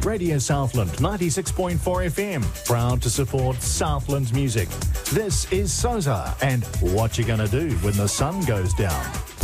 Radio Southland 96.4 FM, proud to support Southland music. This is Sosa and What You Gonna Do When the Sun Goes Down.